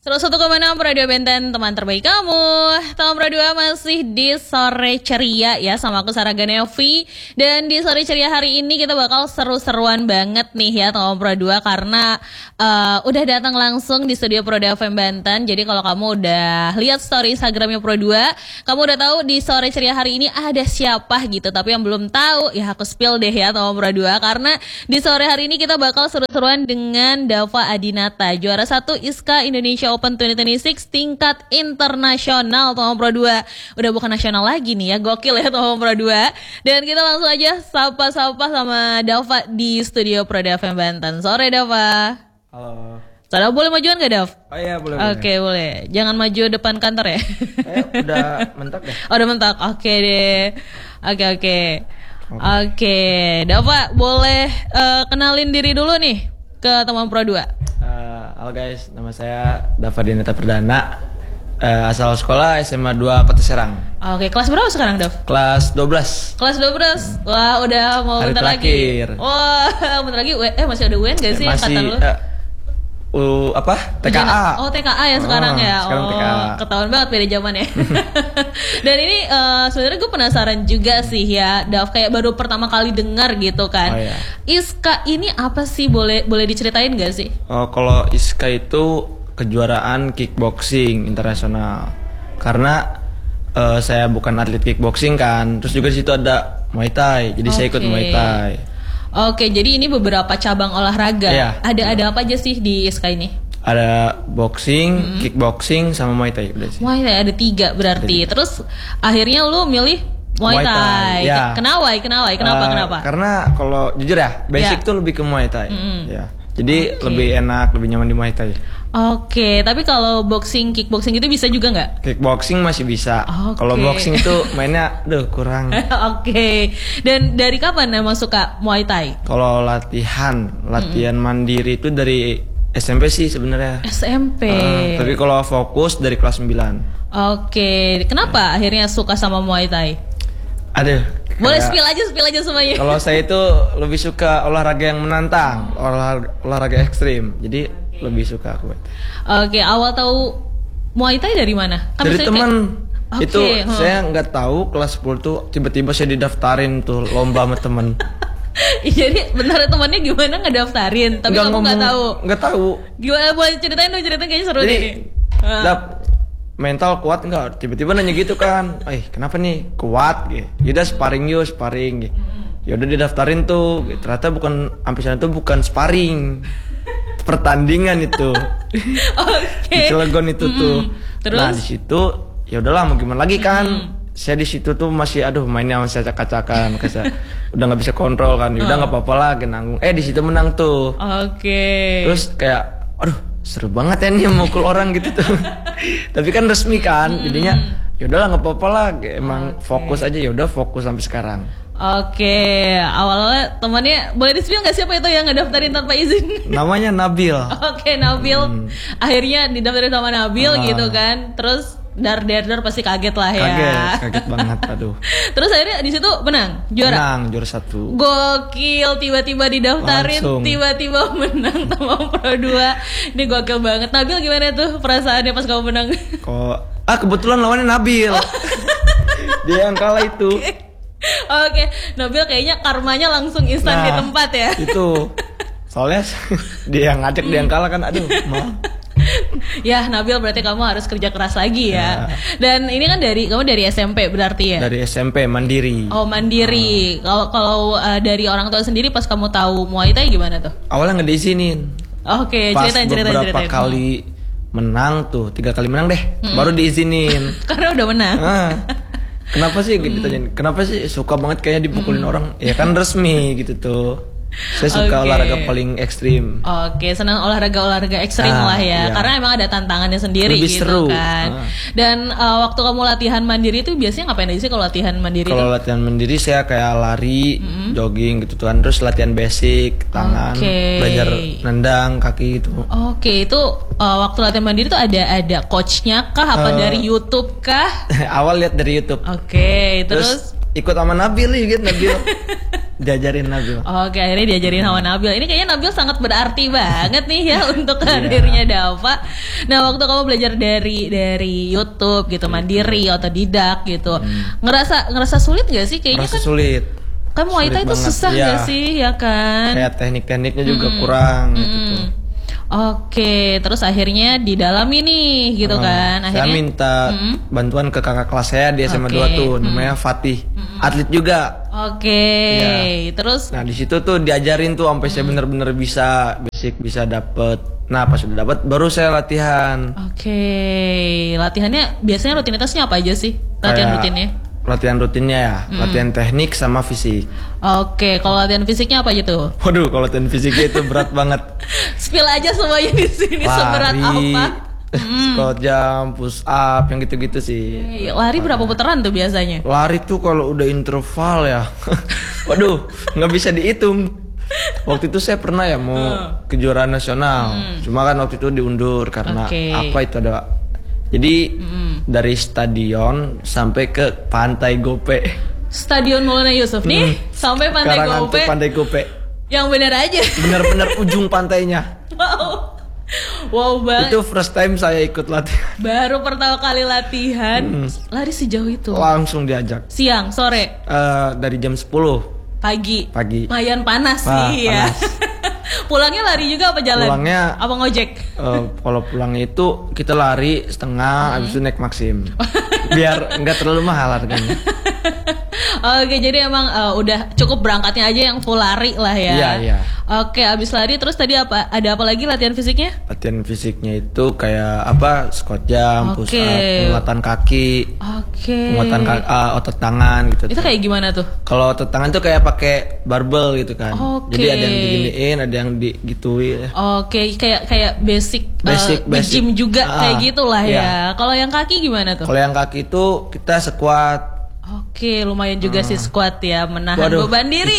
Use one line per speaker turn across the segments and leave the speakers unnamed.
101,6 Radio Benten, teman terbaik kamu. Tahun Pro 2 masih di Sore Ceria ya, sama aku Sarah Ganevi. Dan di Sore Ceria hari ini kita bakal seru-seruan banget nih ya Tahun Pro 2, karena udah datang langsung di studio Pro 2 FM Banten. Jadi kalau kamu udah lihat story Instagramnya Pro 2, kamu udah tahu di Sore Ceria hari ini ada siapa gitu. Tapi yang belum tahu ya aku spill deh ya Tahun Pro 2, karena di sore hari ini kita bakal seru-seruan dengan Dava Adinata, juara 1 ISKA Indonesia Open 2026 tingkat internasional Tomom Pro 2. Udah bukan nasional lagi nih ya, gokil ya Tomom Pro 2. Dan kita langsung aja sapa-sapa sama Dava di studio Pro 2 FM Banten. Sore Dava.
Halo.
Salah, boleh majuan gak Dav?
Oh iya boleh.
Oke, boleh. Jangan maju depan kantor ya.
Udah mentok deh.
Oh, udah mentok. Oke deh. Oke, Dava boleh kenalin diri dulu nih ke teman Pro 2.
Halo guys, nama saya Dava Adinata Perdana, asal sekolah SMA 2 Pati Serang.
Oke, kelas berapa sekarang, Dav?
Kelas 12.
Kelas 12. Wah, udah mau
Hari
bentar
terakhir.
lagi. Wah, bentar lagi. Masih ada UN gak sih
Masih
angkatan lu?
TKA.
Oh, TKA ya sekarang ya.
Sekarang TKA.
Ketahuan banget beda zaman ya. Dan ini sebenarnya gue penasaran juga sih ya, Dav, kayak baru pertama kali dengar gitu kan.
Oh, iya.
ISKA ini apa sih? Boleh diceritain gak sih?
Kalau ISKA itu kejuaraan kickboxing internasional. Karena saya bukan atlet kickboxing kan, terus juga di situ ada Muay Thai, jadi saya ikut Muay Thai.
Oke, jadi ini beberapa cabang olahraga.
Iya.
Ada apa aja sih di ISKA ini?
Ada boxing, kickboxing, sama Muay Thai udah sih.
Muay Thai ada 3 berarti. Terus akhirnya lu milih Muay Thai.
Ya.
Kenapa?
Karena kalau jujur ya, basic tuh lebih ke Muay Thai. Ya. Jadi lebih enak, lebih nyaman di Muay Thai.
Oke, tapi kalau boxing, kickboxing itu bisa juga nggak?
Kickboxing masih bisa.
Oke.
Kalau boxing tuh mainnya, kurang.
Oke. Dan dari kapan emang suka Muay Thai?
Kalau latihan mandiri itu dari SMP sih sebenarnya.
SMP.
Tapi kalau fokus dari kelas 9.
Oke. Kenapa akhirnya suka sama Muay Thai?
Aduh.
Boleh spill aja semuanya.
Kalau saya itu lebih suka olahraga yang menantang, olahraga ekstrim. Jadi lebih suka aku.
Oke, awal tahu Muay Thai dari mana?
Dari teman.
Kayak...
Itu saya nggak tahu kelas 10 tuh tiba-tiba saya didaftarin tuh lomba sama temen.
Jadi benar temannya gimana ngedaftarin? Tapi kamu nggak tahu.
Nggak tahu.
Gimana, boleh ceritain kayaknya seru
nih. Mental kuat nggak? Tiba-tiba nanya gitu kan. Kenapa nih kuat? Yaudah sparring. Yaudah didaftarin tuh. Ternyata bukan sampai sana tuh bukan sparring, pertandingan itu. Di Cilegon itu tuh.
Terus?
Nah di situ ya udahlah mau gimana lagi kan. Saya di situ tuh masih mainnya masih acak-acakan. Udah nggak bisa kontrol kan. Udah nggak apa-apa lah nanggung. Di situ menang tuh. Terus kayak seru banget ya nih mukul orang gitu tuh. Tapi kan resmi kan, jadinya yaudahlah nggak apa-apa lah, emang fokus aja, yaudah fokus sampai sekarang.
Oke, awalnya temannya boleh di-spill nggak siapa itu yang ngedaftarin tanpa izin?
Namanya Nabil.
Oke, Nabil. Akhirnya didaftarin sama Nabil gitu kan, terus dar pasti kaget lah ya.
Kaget banget, aduh.
Terus akhirnya di situ menang, juara
1.
Gokil, tiba-tiba didaftarin,
langsung.
Tiba-tiba menang sama Pro 2. Ini gokil banget. Nabil gimana tuh perasaannya pas kamu menang?
Kebetulan lawannya Nabil. Dia yang kalah itu.
Oke, Nabil kayaknya karmanya langsung instan di tempat ya.
Itu. Soalnya dia yang ngajak, dia yang kalah kan, aduh,
Ya Nabil, berarti kamu harus kerja keras lagi ya. Dan ini kan kamu dari SMP berarti ya?
Dari SMP mandiri.
Oh, mandiri. Kalau dari orang tua sendiri pas kamu tahu Muay Thai gimana tuh?
Awalnya nggak diizinin.
Oke, ceritain.
Beberapa kali menang tuh, 3 kali menang deh, baru diizinin.
Karena udah menang.
Kenapa sih ditanyain? Kenapa sih suka banget kayaknya dipukulin orang? Ya kan resmi gitu tuh. Saya suka olahraga paling ekstrim.
Oke, senang olahraga ekstrim lah ya. Karena emang ada tantangannya sendiri. Lebih gitu seru kan. Dan waktu kamu latihan mandiri itu biasanya ngapain aja sih kalau latihan mandiri? Kalau
latihan mandiri saya kayak lari, jogging gitu tuh. Terus latihan basic, tangan, belajar nendang kaki gitu.
Oke, itu waktu latihan mandiri tuh ada coachnya kah? Apa dari YouTube kah?
Awal lihat dari YouTube.
Oke, terus
ikut sama Nabil nih, Nabil. diajarin Nabil.
Oke, akhirnya diajarin sama Nabil. Ini kayaknya Nabil sangat berarti banget nih ya untuk karirnya Dava. Nah, waktu kamu belajar dari YouTube gitu, mandiri, otodidak gitu, ngerasa sulit gak sih? Kayaknya
Ngerasa
kan
sulit.
Kan Muay Thai itu susah gak sih, ya kan?
Kayak teknik-tekniknya juga kurang gitu.
Oke, terus akhirnya didalami nih gitu kan. Akhirnya
saya minta bantuan ke kakak kelas saya di SMA 2 tuh, namanya Fatih. Atlet juga.
Oke. Terus
nah, di situ tuh diajarin tuh sampai saya bener-bener bisa basic, bisa dapet. Nah, pas udah dapet baru saya latihan.
Oke. Latihannya biasanya rutinitasnya apa aja sih? Latihan rutinnya?
Latihan rutinnya ya, latihan teknik sama fisik.
Oke, kalau latihan fisiknya apa aja tuh?
Waduh, kalau latihan fisiknya itu berat banget.
Spill aja semuanya di sini. Seberat apa?
Squat jump, push up, yang gitu-gitu sih.
Lari berapa putaran tuh biasanya?
Lari tuh kalau udah interval ya, waduh, nggak bisa dihitung. Waktu itu saya pernah ya mau kejuaraan nasional, cuma kan waktu itu diundur karena apa itu ada. Jadi dari stadion sampai ke Pantai Gope.
Stadion Maulana Yusuf nih sampai Pantai Gope.
Pantai Gope.
Yang benar aja.
Benar-benar ujung pantainya.
Wow banget.
Itu first time saya ikut latihan.
Baru pertama kali latihan lari sejauh itu.
Langsung diajak.
Siang, sore?
Dari jam 10
Pagi. Lumayan panas sih ya.
Panas.
Pulangnya lari juga apa jalan?
Pulangnya
apa ngojek?
Kalau pulangnya itu kita lari setengah, habis itu naik Maxim. Biar nggak terlalu mahal harganya.
Oke, jadi emang udah cukup berangkatnya aja yang full lari lah ya.
Iya.
Oke, abis lari terus tadi apa? Ada apa lagi latihan fisiknya?
Latihan fisiknya itu kayak apa? Squat jump, push up, penguatan kaki, penguatan otot tangan gitu.
Itu kayak gimana tuh?
Kalau otot tangan tuh kayak pakai barbel gitu kan. Jadi ada yang diginiin, ada yang digituin.
Oke, kayak basic gym juga kayak gitulah ya. Kalau yang kaki gimana tuh?
Kalau yang kaki itu kita squat.
Oke, lumayan juga sih squat ya, menahan beban diri.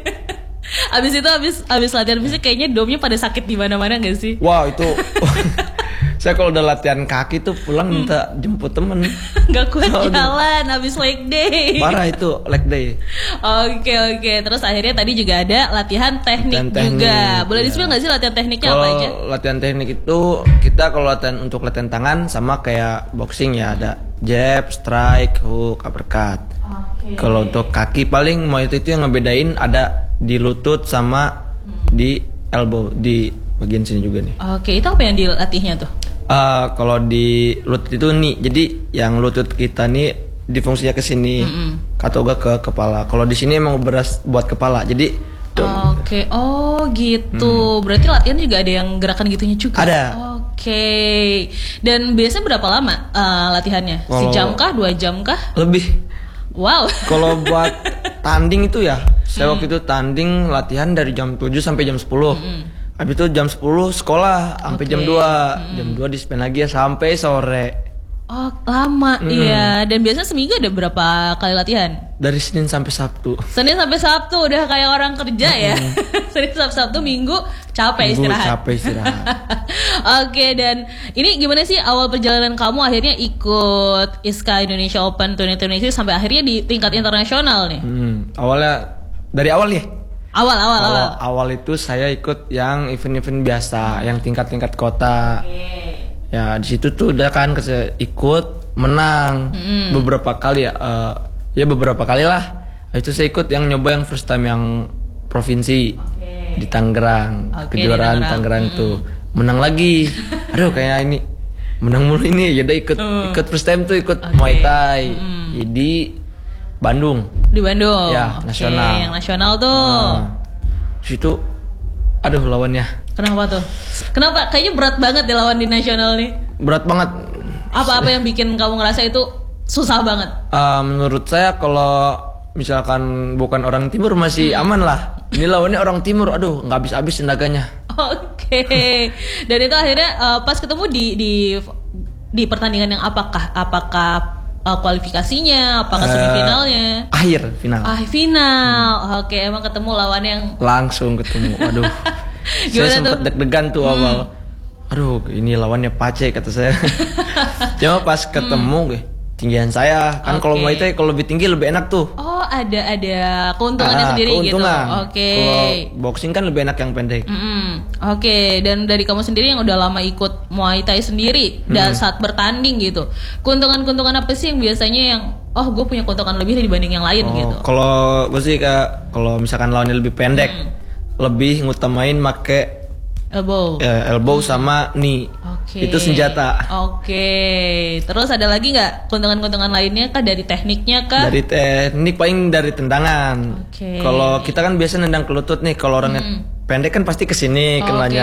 Abis latihan fisik kayaknya domnya pada sakit di mana-mana gak sih?
Wow, itu saya kalau udah latihan kaki tuh pulang minta jemput temen.
Gak kuat jalan abis leg day.
Parah itu leg day.
Oke. Terus akhirnya tadi juga ada latihan teknik juga. Boleh di-spill gak sih latihan tekniknya apa aja?
Latihan teknik itu kita kalau untuk latihan tangan sama kayak boxing ya, ada jab, strike, hook, uppercut. Kalau untuk kaki paling mau itu yang ngebedain ada di lutut sama di elbow, di bagian sini juga nih.
Oke, itu apa yang dilatihnya tuh?
Kalau di lutut itu nih, jadi yang lutut kita nih difungsinya ke sini, atau enggak ke kepala. Kalau di sini emang beras buat kepala, jadi.
Oke, oh gitu. Berarti latihan juga ada yang gerakan gitunya juga.
Ada.
Oke. Dan biasanya berapa lama latihannya? Sejam kah? 2 jam kah?
Lebih.
Wow.
Kalau buat tanding itu ya, saya waktu itu tanding latihan dari jam 7 sampai jam 10. Habis itu jam 10 sekolah sampai jam 2. Jam 2 di-spend lagi ya sampai sore.
Oh, lama iya. Dan biasanya seminggu ada berapa kali latihan?
Dari Senin sampai Sabtu.
Senin sampai Sabtu udah kayak orang kerja ya. Senin sampai Sabtu, Minggu capek istirahat. Oke, dan ini gimana sih awal perjalanan kamu akhirnya ikut ISKA Indonesia Open 2026 sampai akhirnya di tingkat internasional nih?
Awalnya dari awal nih.
Awal
itu saya ikut yang event-event biasa, yang tingkat-tingkat kota. Ya di situ tuh udah kan saya ikut menang beberapa kali ya, beberapa kali lah. Itu saya ikut yang nyoba yang first time yang provinsi di Tangerang, kejuaraan Tangerang tuh menang lagi. Aduh kayak ini menang mulu ini, ya udah ikut first time tuh ikut Muay Thai di Bandung.
Di Bandung.
Ya nasional.
Yang nasional tuh.
Situ, aduh lawannya.
Kenapa tuh? Kenapa? Kayaknya berat banget deh lawan di nasional nih.
Berat banget.
Apa yang bikin kamu ngerasa itu susah banget?
Menurut saya kalau misalkan bukan orang timur masih aman lah. Ini lawannya orang timur, aduh nggak habis-habis tenaganya.
Oke. Dan itu akhirnya pas ketemu di pertandingan yang apakah kualifikasinya, apakah semifinalnya?
Akhir final.
Final. Oke, emang ketemu lawan yang
langsung ketemu. Waduh. Saya sempat deg-degan tuh awal. Aduh, ini lawannya Pace kata saya. Cuma pas ketemu tinggian saya kan kalau Muay Thai kalau lebih tinggi lebih enak tuh.
Oh, ada keuntungannya sendiri
keuntungan.
gitu. Oke.
Kalau boxing kan lebih enak yang pendek.
Oke, dan dari kamu sendiri yang udah lama ikut Muay Thai sendiri dan saat bertanding gitu, keuntungan-keuntungan apa sih yang biasanya yang gue punya keuntungan lebih dibanding yang lain gitu?
Kalau gue sih kalau misalkan lawannya lebih pendek, lebih ngutamain make elbow sama knee. Itu senjata.
Terus ada lagi nggak keuntungan-keuntungan lainnya kah dari tekniknya kah?
Dari teknik paling dari tendangan. Kalau kita kan biasa nendang ke lutut nih, kalau orangnya pendek kan pasti kesini kenanya.